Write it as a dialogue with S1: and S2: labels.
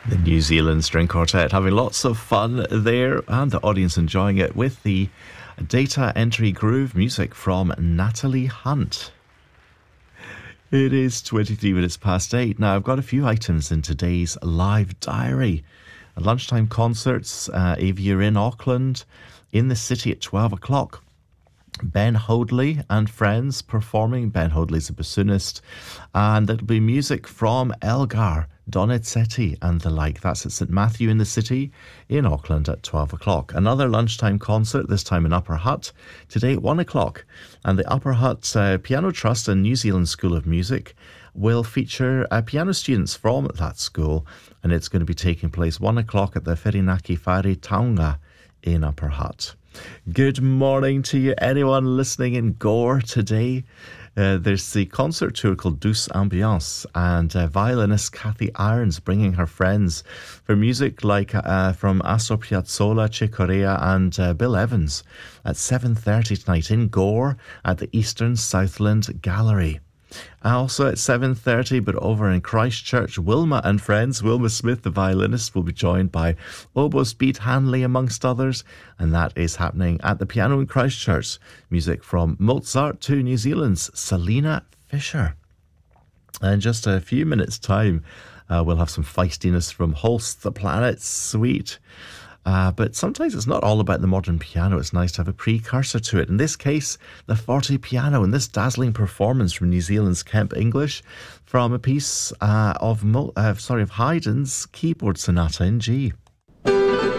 S1: The New Zealand String Quartet having lots of fun there, and the audience enjoying it with the data entry groove music from Natalie Hunt. It is 23 minutes past 8. Now, I've got a few items in today's live diary. Lunchtime concerts, if you're in Auckland, in the city at 12 o'clock. Ben Hoadley and friends performing. Ben Hoadley's a bassoonist, and it'll be music from Elgar, Donizetti and the like. That's at St Matthew in the City in Auckland at 12 o'clock. Another lunchtime concert, this time in Upper Hutt, today at 1 o'clock. And the Upper Hutt Piano Trust and New Zealand School of Music will feature piano students from that school, and it's going to be taking place 1 o'clock at the Whirinaki Whare Taonga in Upper Hutt. Good morning to you, anyone listening in Gore today. There's the concert tour called Douce Ambiance, and violinist Kathy Irons bringing her friends for music like from Astor Piazzolla, Chick Corea and Bill Evans at 7:30 tonight in Gore at the Eastern Southland Gallery. Also at 7:30, but over in Christchurch, Wilma and friends. Wilma Smith, the violinist, will be joined by oboist Beat Hanley, amongst others, and that is happening at the piano in Christchurch. Music from Mozart to New Zealand's Selena Fisher. In just a few minutes' time, we'll have some feistiness from Holst, the Planet Suite. But sometimes it's not all about the modern piano. It's nice to have a precursor to it. In this case, the Forte piano, and this dazzling performance from New Zealand's Kemp English from a piece of Haydn's Keyboard Sonata in G.